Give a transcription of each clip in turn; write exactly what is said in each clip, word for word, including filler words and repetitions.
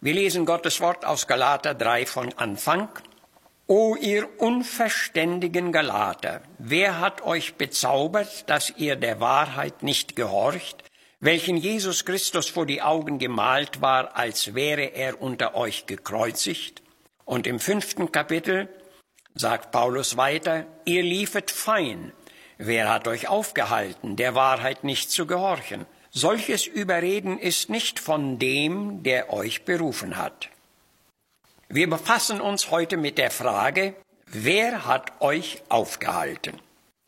Wir lesen Gottes Wort aus Galater drei von Anfang. O ihr unverständigen Galater, wer hat euch bezaubert, dass ihr der Wahrheit nicht gehorcht, welchen Jesus Christus vor die Augen gemalt war, als wäre er unter euch gekreuzigt? Und im fünften Kapitel sagt Paulus weiter, ihr liefet fein. Wer hat euch aufgehalten, der Wahrheit nicht zu gehorchen? Solches Überreden ist nicht von dem, der euch berufen hat. Wir befassen uns heute mit der Frage, wer hat euch aufgehalten?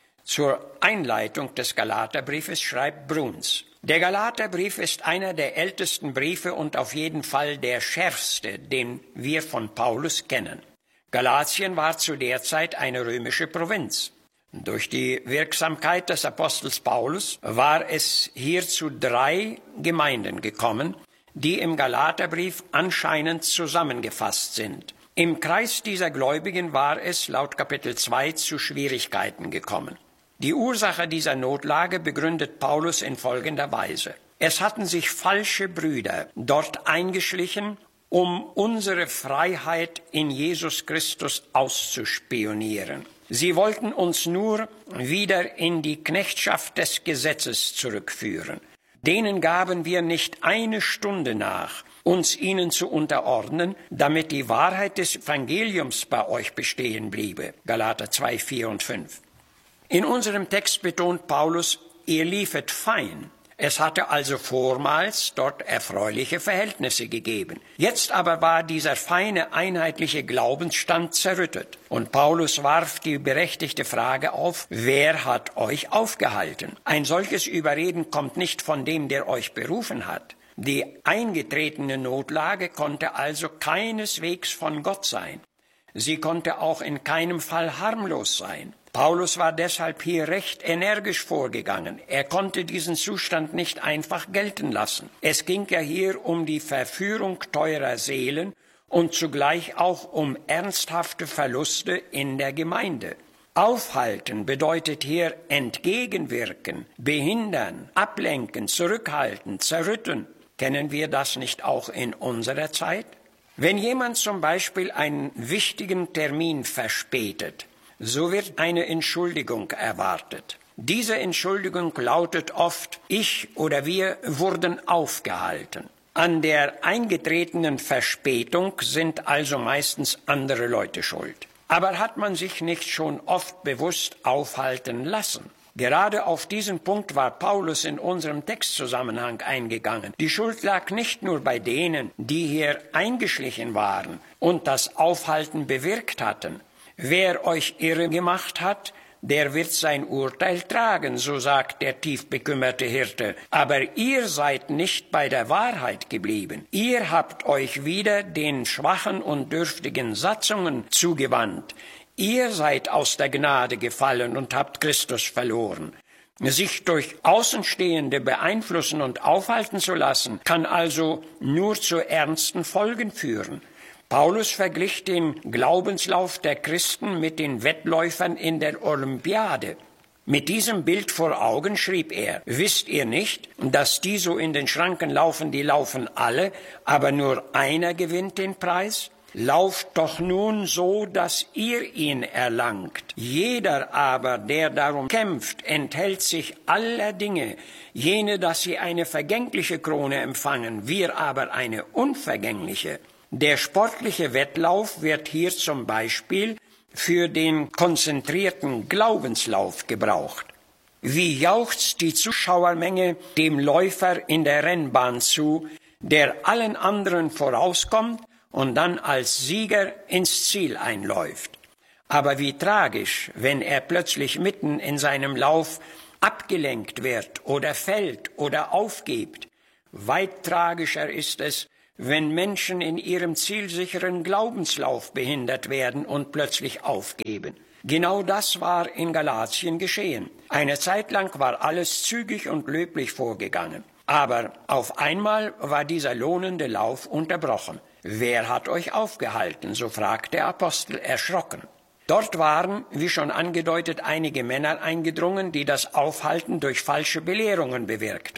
Zur Einleitung des Galaterbriefes schreibt Bruns: Der Galaterbrief ist einer der ältesten Briefe und auf jeden Fall der schärfste, den wir von Paulus kennen. Galatien war zu der Zeit eine römische Provinz. Durch die Wirksamkeit des Apostels Paulus war es hier zu drei Gemeinden gekommen, die im Galaterbrief anscheinend zusammengefasst sind. Im Kreis dieser Gläubigen war es laut Kapitel zwei zu Schwierigkeiten gekommen. Die Ursache dieser Notlage begründet Paulus in folgender Weise. Es hatten sich falsche Brüder dort eingeschlichen, um unsere Freiheit in Jesus Christus auszuspionieren. Sie wollten uns nur wieder in die Knechtschaft des Gesetzes zurückführen. Denen gaben wir nicht eine Stunde nach, uns ihnen zu unterordnen, damit die Wahrheit des Evangeliums bei euch bestehen bliebe. Galater zwei, vier und fünf. In unserem Text betont Paulus, ihr liefet fein. Es hatte also vormals dort erfreuliche Verhältnisse gegeben. Jetzt aber war dieser feine, einheitliche Glaubensstand zerrüttet. Und Paulus warf die berechtigte Frage auf, wer hat euch aufgehalten? Ein solches Überreden kommt nicht von dem, der euch berufen hat. Die eingetretene Notlage konnte also keineswegs von Gott sein. Sie konnte auch in keinem Fall harmlos sein. Paulus war deshalb hier recht energisch vorgegangen. Er konnte diesen Zustand nicht einfach gelten lassen. Es ging ja hier um die Verführung teurer Seelen und zugleich auch um ernsthafte Verluste in der Gemeinde. Aufhalten bedeutet hier entgegenwirken, behindern, ablenken, zurückhalten, zerrütten. Kennen wir das nicht auch in unserer Zeit? Wenn jemand zum Beispiel einen wichtigen Termin verspätet, so wird eine Entschuldigung erwartet. Diese Entschuldigung lautet oft, ich oder wir wurden aufgehalten. An der eingetretenen Verspätung sind also meistens andere Leute schuld. Aber hat man sich nicht schon oft bewusst aufhalten lassen? Gerade auf diesen Punkt war Paulus in unserem Textzusammenhang eingegangen. Die Schuld lag nicht nur bei denen, die hier eingeschlichen waren und das Aufhalten bewirkt hatten. Wer euch irre gemacht hat, der wird sein Urteil tragen, so sagt der tief bekümmerte Hirte. Aber ihr seid nicht bei der Wahrheit geblieben. Ihr habt euch wieder den schwachen und dürftigen Satzungen zugewandt. Ihr seid aus der Gnade gefallen und habt Christus verloren. Sich durch Außenstehende beeinflussen und aufhalten zu lassen, kann also nur zu ernsten Folgen führen. Paulus verglich den Glaubenslauf der Christen mit den Wettläufern in der Olympiade. Mit diesem Bild vor Augen schrieb er, wisst ihr nicht, dass die so in den Schranken laufen, die laufen alle, aber nur einer gewinnt den Preis? Lauft doch nun so, dass ihr ihn erlangt. Jeder aber, der darum kämpft, enthält sich aller Dinge, jene, dass sie eine vergängliche Krone empfangen, wir aber eine unvergängliche. Der sportliche Wettlauf wird hier zum Beispiel für den konzentrierten Glaubenslauf gebraucht. Wie jauchzt die Zuschauermenge dem Läufer in der Rennbahn zu, der allen anderen vorauskommt und dann als Sieger ins Ziel einläuft. Aber wie tragisch, wenn er plötzlich mitten in seinem Lauf abgelenkt wird oder fällt oder aufgibt. Weit tragischer ist es, wenn Menschen in ihrem zielsicheren Glaubenslauf behindert werden und plötzlich aufgeben. Genau das war in Galatien geschehen. Eine Zeit lang war alles zügig und löblich vorgegangen. Aber auf einmal war dieser lohnende Lauf unterbrochen. Wer hat euch aufgehalten? So fragt der Apostel erschrocken. Dort waren, wie schon angedeutet, einige Männer eingedrungen, die das Aufhalten durch falsche Belehrungen bewirkten.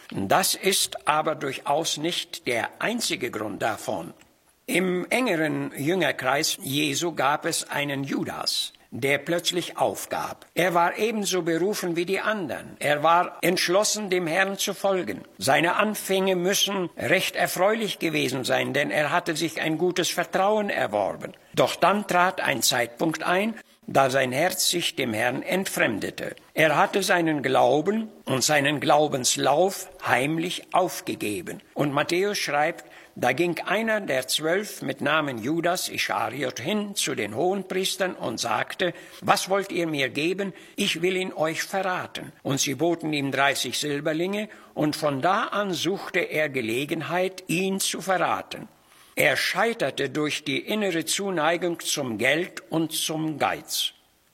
Das ist aber durchaus nicht der einzige Grund davon. Im engeren Jüngerkreis Jesu gab es einen Judas, der plötzlich aufgab. Er war ebenso berufen wie die anderen. Er war entschlossen, dem Herrn zu folgen. Seine Anfänge müssen recht erfreulich gewesen sein, denn er hatte sich ein gutes Vertrauen erworben. Doch dann trat ein Zeitpunkt ein, da sein Herz sich dem Herrn entfremdete. Er hatte seinen Glauben und seinen Glaubenslauf heimlich aufgegeben. Und Matthäus schreibt, da ging einer der zwölf mit Namen Judas Ischariot hin zu den Hohenpriestern und sagte, was wollt ihr mir geben? Ich will ihn euch verraten. Und sie boten ihm dreißig Silberlinge, und von da an suchte er Gelegenheit, ihn zu verraten. Er scheiterte durch die innere Zuneigung zum Geld und zum Geiz.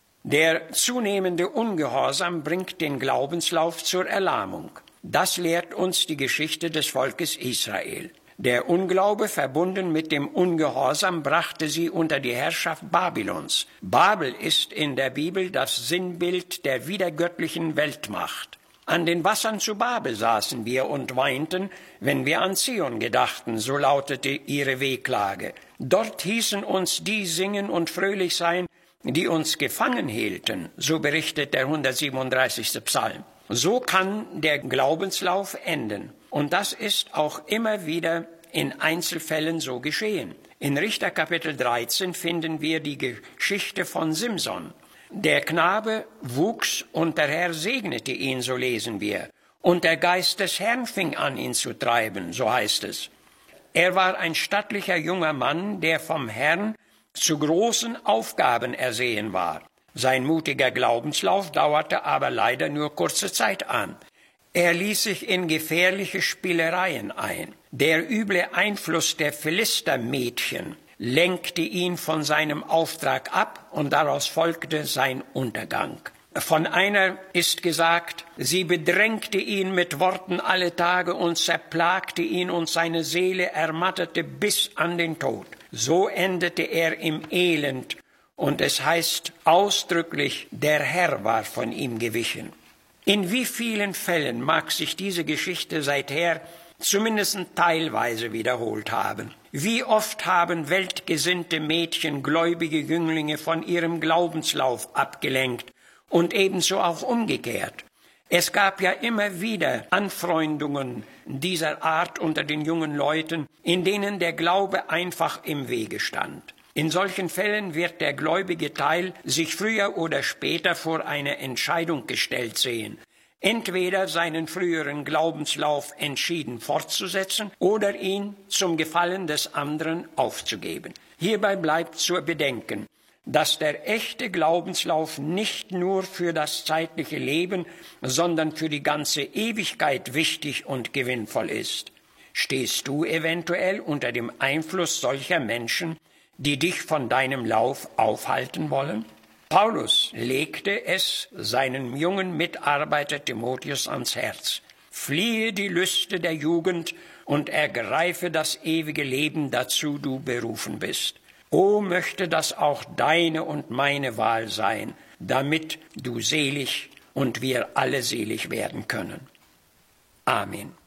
Der zunehmende Ungehorsam bringt den Glaubenslauf zur Erlahmung. Das lehrt uns die Geschichte des Volkes Israel. Der Unglaube verbunden mit dem Ungehorsam brachte sie unter die Herrschaft Babylons. Babel ist in der Bibel das Sinnbild der wiedergöttlichen Weltmacht. An den Wassern zu Babel saßen wir und weinten, wenn wir an Zion gedachten, so lautete ihre Wehklage. Dort hießen uns die singen und fröhlich sein, die uns gefangen hielten, so berichtet der hundertsiebenunddreißigste Psalm. So kann der Glaubenslauf enden. Und das ist auch immer wieder in Einzelfällen so geschehen. In Richter Kapitel dreizehn finden wir die Geschichte von Simson. Der Knabe wuchs und der Herr segnete ihn, so lesen wir. Und der Geist des Herrn fing an, ihn zu treiben, so heißt es. Er war ein stattlicher junger Mann, der vom Herrn zu großen Aufgaben ersehen war. Sein mutiger Glaubenslauf dauerte aber leider nur kurze Zeit an. Er ließ sich in gefährliche Spielereien ein. Der üble Einfluss der Philistermädchen lenkte ihn von seinem Auftrag ab und daraus folgte sein Untergang. Von einer ist gesagt, sie bedrängte ihn mit Worten alle Tage und zerplagte ihn und seine Seele ermattete bis an den Tod. So endete er im Elend und es heißt ausdrücklich, der Herr war von ihm gewichen. In wie vielen Fällen mag sich diese Geschichte seither zumindest teilweise wiederholt haben? Wie oft haben weltgesinnte Mädchen gläubige Jünglinge von ihrem Glaubenslauf abgelenkt und ebenso auch umgekehrt? Es gab ja immer wieder Anfreundungen dieser Art unter den jungen Leuten, in denen der Glaube einfach im Wege stand. In solchen Fällen wird der gläubige Teil sich früher oder später vor eine Entscheidung gestellt sehen. Entweder seinen früheren Glaubenslauf entschieden fortzusetzen oder ihn zum Gefallen des anderen aufzugeben. Hierbei bleibt zu bedenken, dass der echte Glaubenslauf nicht nur für das zeitliche Leben, sondern für die ganze Ewigkeit wichtig und gewinnvoll ist. Stehst du eventuell unter dem Einfluss solcher Menschen, die dich von deinem Lauf aufhalten wollen? Paulus legte es seinem jungen Mitarbeiter Timotheus ans Herz. Fliehe die Lüste der Jugend und ergreife das ewige Leben, dazu du berufen bist. O, möchte das auch deine und meine Wahl sein, damit du selig und wir alle selig werden können. Amen.